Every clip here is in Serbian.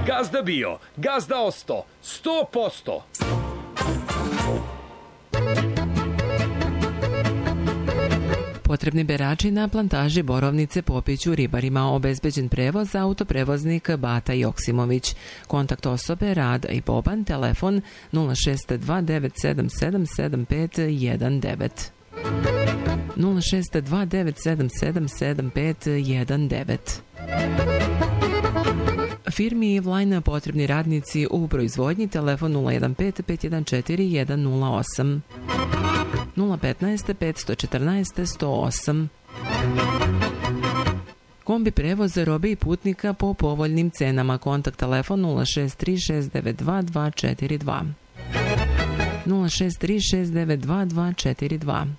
Gazda bio, gazda osto, 100%. Potrebni berači na plantaži borovnice Popiću ribarima, obezbeđen prevoz, autoprevoznik Bata Joksimović. Kontakt osobe Rada i Boban, telefon 062-977-7519. 062-977-7519. Firmi Ivline potrebni radnici u proizvodnji, telefon 015-514-108. 015-514-108. Kombi prevoz robe i putnika po povoljnim cenama. Kontakt telefon 063-692-242. 063-692-242.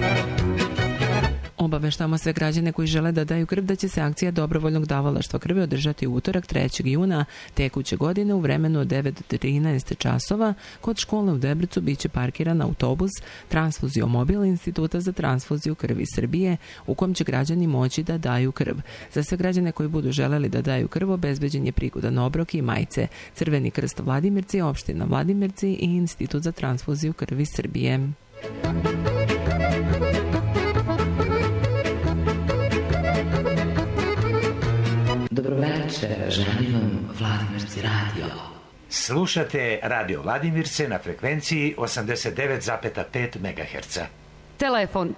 Obaveštamo sve građane koji žele da daju krv da će se akcija dobrovoljnog davalaštva krvi održati u utorak 3. juna tekuće godine u vremenu od 9 do 13 časova. Kod škole u Debrecu biće parkiran autobus Transfuziomobil Instituta za transfuziju krvi Srbije u kom će građani moći da daju krv. Za sve građane koji budu želeli da daju krv obezbeđen je prigodan obrok i majice. Crveni krst Vladimirci, opština Vladimirci i Institut za transfuziju krvi Srbije. Dobroveče, želim vam Vladimirci radio. Slušate Radio Vladimirce na frekvenciji 89,5 MHz. Telefon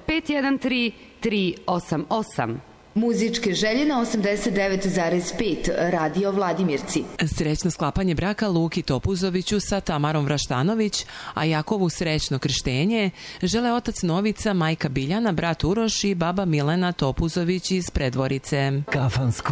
513-388. Muzičke želje na 89,5 Radio Vladimirci. Srećno sklapanje braka Luki Topuzoviću sa Tamarom Vraštanović, a Jakovu srećno krštenje žele otac Novica, majka Biljana, brat Uroš i baba Milena Topuzović iz Predvorice. Kafansko